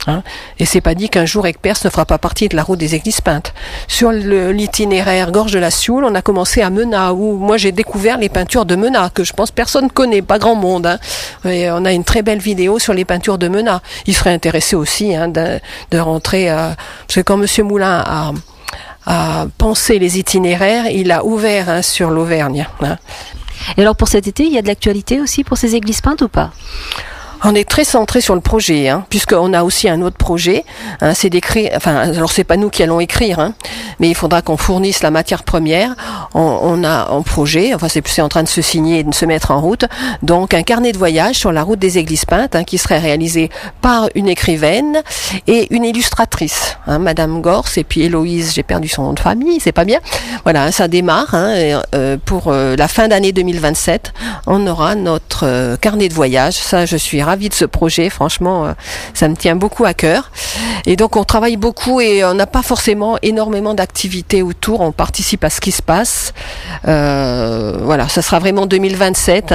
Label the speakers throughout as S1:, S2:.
S1: Hein, et c'est pas dit qu'un jour Aigues-Perse ne fera pas partie de la route des Églises peintes. Sur l'itinéraire Gorge de la Sioule, on a commencé à Menat, où moi j'ai découvert les peintures de Menat, que je pense personne connaît, pas grand monde. Hein. Et on a une très belle vidéo sur les peintures de Menat. Il serait intéressé aussi de rentrer, parce que quand Monsieur Moulin a pensé les itinéraires, il a ouvert sur l'Auvergne. Hein.
S2: Et alors pour cet été, il y a de l'actualité aussi pour ces églises peintes ou pas ?
S1: On est très centré sur le projet, puisqu'on a aussi un autre projet. C'est d'écrire. Enfin, alors c'est pas nous qui allons écrire, mais il faudra qu'on fournisse la matière première. On a un projet. Enfin, c'est en train de se signer et de se mettre en route. Donc, un carnet de voyage sur la route des Églises peintes, qui serait réalisé par une écrivaine et une illustratrice, Madame Gors et puis Héloïse. J'ai perdu son nom de famille, c'est pas bien. Voilà, ça démarre. Pour la fin d'année 2027, on aura notre carnet de voyage. Ça, je suis ravie de ce projet, franchement, ça me tient beaucoup à cœur. Et donc on travaille beaucoup et on n'a pas forcément énormément d'activités autour, on participe à ce qui se passe. Voilà, ça sera vraiment 2027,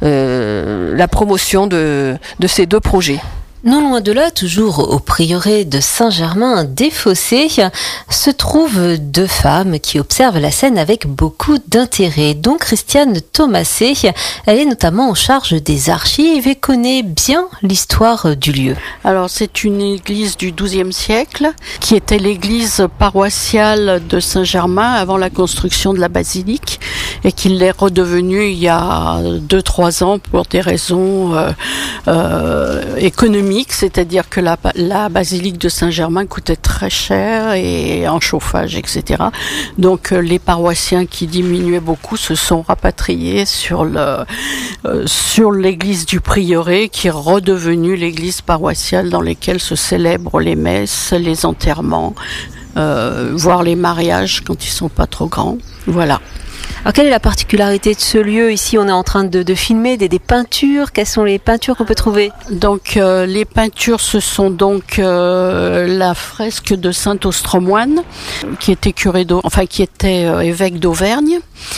S1: la promotion de ces deux projets.
S2: Non loin de là, toujours au prieuré de Saint-Germain-des-Fossés, se trouvent deux femmes qui observent la scène avec beaucoup d'intérêt, dont Christiane Thomasset. Elle est notamment en charge des archives et connaît bien l'histoire du lieu.
S3: Alors c'est une église du XIIe siècle qui était l'église paroissiale de Saint-Germain avant la construction de la basilique et qui l'est redevenue il y a 2-3 ans pour des raisons économiques. C'est-à-dire que la basilique de Saint-Germain coûtait très cher et en chauffage, etc. Donc les paroissiens qui diminuaient beaucoup se sont rapatriés sur l'église du prieuré qui est redevenue l'église paroissiale dans laquelle se célèbrent les messes, les enterrements, voire les mariages quand ils sont pas trop grands. Voilà.
S2: Alors quelle est la particularité de ce lieu ? Ici on est en train de filmer des peintures. Quelles sont les peintures qu'on peut trouver ?
S3: Donc les peintures, ce sont donc la fresque de saint Ostromoine qui était qui était évêque d'Auvergne.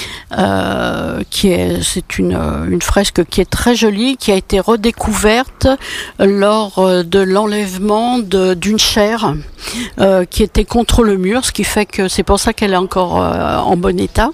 S3: C'est une fresque qui est très jolie, qui a été redécouverte lors de l'enlèvement d'une chaire qui était contre le mur, ce qui fait que c'est pour ça qu'elle est encore en bon état.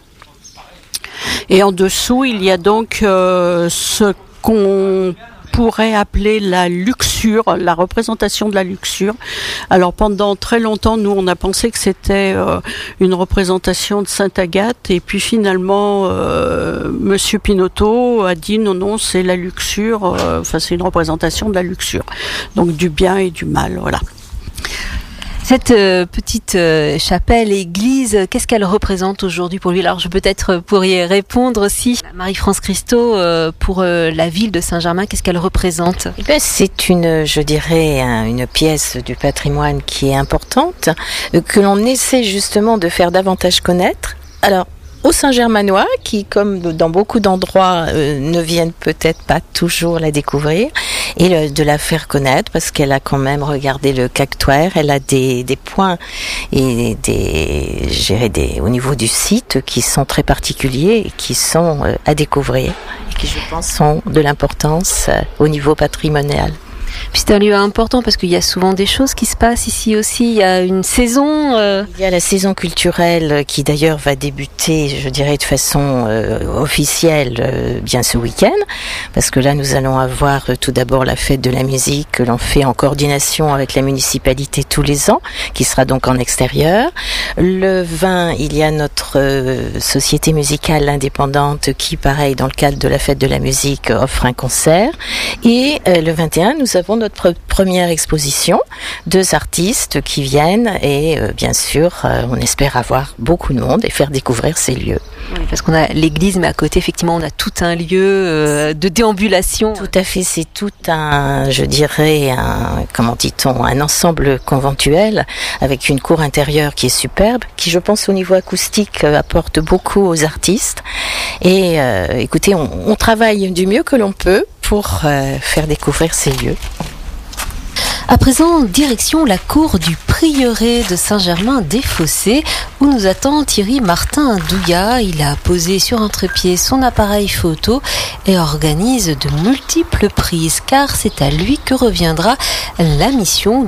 S3: Et en dessous, il y a donc ce qu'on pourrait appeler la luxure, la représentation de la luxure. Alors pendant très longtemps, nous, on a pensé que c'était une représentation de Sainte Agathe, et puis finalement, Monsieur Pinotto a dit non, c'est la luxure, c'est une représentation de la luxure. Donc du bien et du mal, voilà.
S2: Cette petite chapelle, église, qu'est-ce qu'elle représente aujourd'hui pour lui ? Alors je peut-être pourrais répondre aussi. Marie-France Christo, pour la ville de Saint-Germain, qu'est-ce qu'elle représente ?
S4: C'est une pièce du patrimoine qui est importante, que l'on essaie justement de faire davantage connaître. Alors, aux Saint-Germanois, qui, comme dans beaucoup d'endroits, ne viennent peut-être pas toujours la découvrir, et de la faire connaître, parce qu'elle a quand même regardé le cactuaire, elle a des points et au niveau du site qui sont très particuliers et qui sont à découvrir, et qui, je pense, sont de l'importance au niveau patrimonial.
S2: Puis c'est un lieu important parce qu'il y a souvent des choses qui se passent ici aussi. Il y a une saison.
S4: Il y a la saison culturelle qui d'ailleurs va débuter, je dirais, de façon officielle bien ce week-end. Parce que là, nous allons avoir tout d'abord la fête de la musique que l'on fait en coordination avec la municipalité tous les ans, qui sera donc en extérieur. Le 20, il y a notre société musicale indépendante qui, pareil, dans le cadre de la fête de la musique, offre un concert. Et le 21, nous avons notre première exposition, 2 artistes qui viennent et bien sûr on espère avoir beaucoup de monde et faire découvrir ces lieux.
S2: Oui, parce qu'on a l'église, mais à côté effectivement on a tout un lieu de déambulation.
S4: Tout à fait, c'est tout un ensemble conventuel avec une cour intérieure qui est superbe, qui je pense au niveau acoustique apporte beaucoup aux artistes. Et écoutez, on travaille du mieux que l'on peut pour faire découvrir ces lieux.
S2: À présent, direction la cour du prieuré de Saint-Germain-des-Fossés où nous attend Thierry Martin Douillat. Il a posé sur un trépied son appareil photo et organise de multiples prises car c'est à lui que reviendra la mission